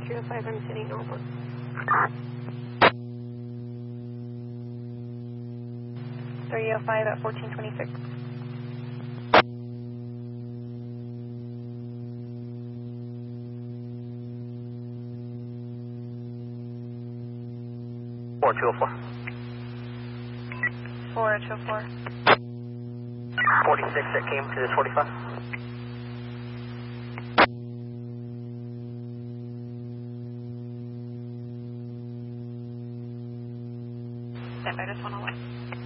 305, I'm sitting northward. 305 at 1426. Four 204. 4204. 46 that came to this 45. Stand by, just 101.